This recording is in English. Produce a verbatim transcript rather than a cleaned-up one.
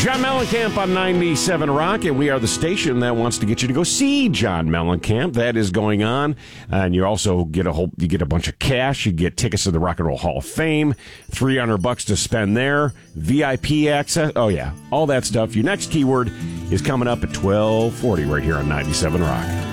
John Mellencamp on ninety-seven Rock, and we are the station that wants to get you to go see John Mellencamp. That is going on, and you also get a whole, you get a bunch of cash. You get tickets to the Rock and Roll Hall of Fame, three hundred bucks to spend there, V I P access. Oh yeah, all that stuff. Your next keyword is coming up at twelve forty right here on ninety-seven Rock.